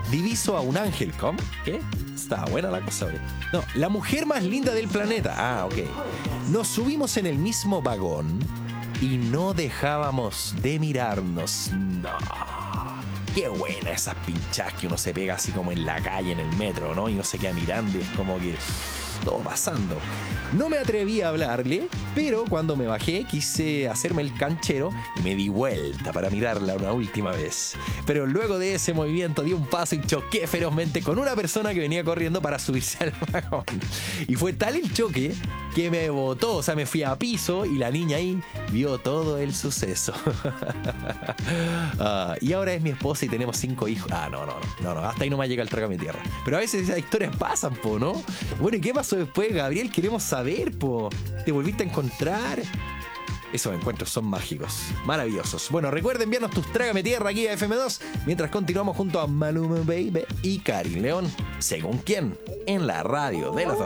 diviso a un ángel. ¿Cómo? ¿Qué? Está buena la cosa, ¿vale? No, la mujer más linda del planeta. Ah, ok. Nos subimos en el mismo vagón y no dejábamos de mirarnos. No. Qué buena esas pinchas que uno se pega así como en la calle, en el metro, ¿no? Y uno se queda mirando y es como que todo pasando. No me atreví a hablarle, pero cuando me bajé quise hacerme el canchero y me di vuelta para mirarla una última vez. Pero luego de ese movimiento di un paso y choqué ferozmente con una persona que venía corriendo para subirse al vagón. Y fue tal el choque que me botó, o sea, me fui a piso y la niña ahí vio todo el suceso. Y ahora es mi esposa y tenemos 5 hijos. No, hasta ahí no me llega el trágame tierra. Pero a veces esas historias pasan, po, ¿no? Bueno, ¿y qué pasó después, Gabriel? Queremos saber, po. ¿Te volviste a encontrar? Esos encuentros son mágicos, maravillosos. Bueno, recuerden enviarnos tus Trágame Tierra aquí a FM2 mientras continuamos junto a Maluma Baby y Karin León. ¿Según quién? En la radio de los dos.